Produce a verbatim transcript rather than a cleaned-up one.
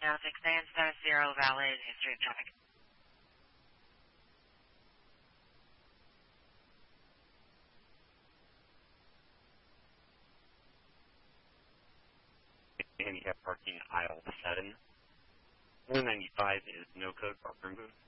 now six nine seven zero, valid history of traffic. Handicap parking aisle seven. one ninety-five is no code for room booth.